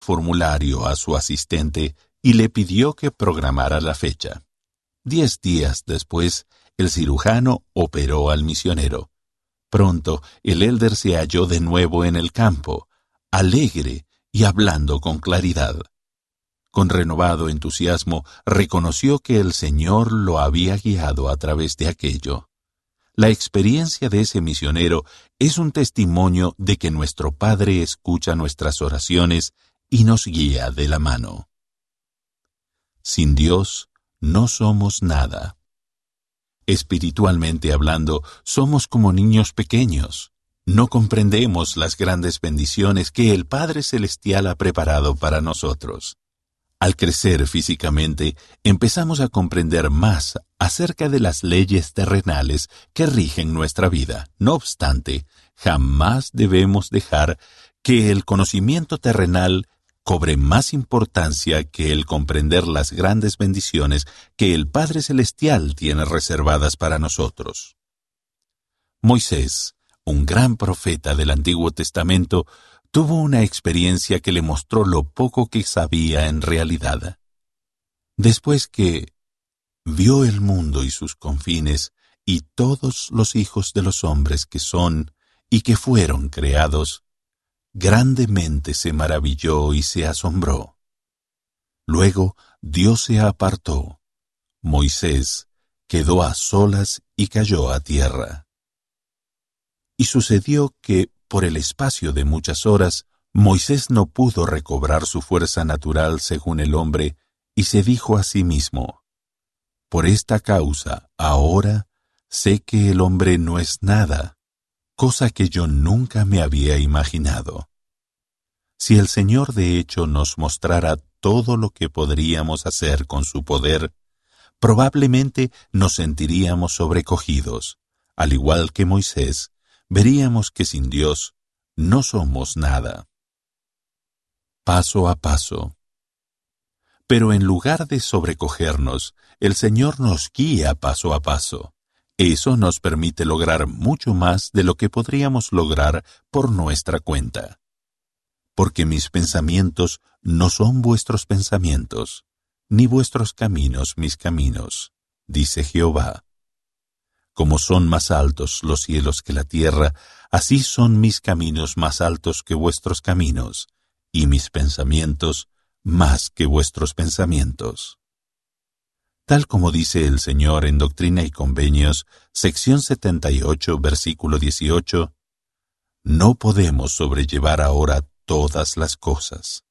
formulario a su asistente y le pidió que programara la fecha. 10 días después, el cirujano operó al misionero. Pronto, el élder se halló de nuevo en el campo, alegre y hablando con claridad. Con renovado entusiasmo, reconoció que el Señor lo había guiado a través de aquello. La experiencia de ese misionero es un testimonio de que nuestro Padre escucha nuestras oraciones y nos guía de la mano. Sin Dios, no somos nada. Espiritualmente hablando, somos como niños pequeños. No comprendemos las grandes bendiciones que el Padre Celestial ha preparado para nosotros. Al crecer físicamente, empezamos a comprender más acerca de las leyes terrenales que rigen nuestra vida. No obstante, jamás debemos dejar que el conocimiento terrenal cobre más importancia que el comprender las grandes bendiciones que el Padre Celestial tiene reservadas para nosotros. Moisés, un gran profeta del Antiguo Testamento, tuvo una experiencia que le mostró lo poco que sabía en realidad. Después que vio el mundo y sus confines y todos los hijos de los hombres que son y que fueron creados, grandemente se maravilló y se asombró. Luego Dios se apartó. Moisés quedó a solas y cayó a tierra. Y sucedió que, por el espacio de muchas horas, Moisés no pudo recobrar su fuerza natural según el hombre, y se dijo a sí mismo: por esta causa, ahora sé que el hombre no es nada, cosa que yo nunca me había imaginado. Si el Señor de hecho nos mostrara todo lo que podríamos hacer con su poder, probablemente nos sentiríamos sobrecogidos. Al igual que Moisés, veríamos que sin Dios no somos nada. Paso a paso. Pero en lugar de sobrecogernos, el Señor nos guía paso a paso. Eso nos permite lograr mucho más de lo que podríamos lograr por nuestra cuenta. Porque mis pensamientos no son vuestros pensamientos, ni vuestros caminos mis caminos, dice Jehová. Como son más altos los cielos que la tierra, así son mis caminos más altos que vuestros caminos, y mis pensamientos más que vuestros pensamientos. Tal como dice el Señor en Doctrina y Convenios, sección 78, versículo 18, no podemos sobrellevar ahora todas las cosas.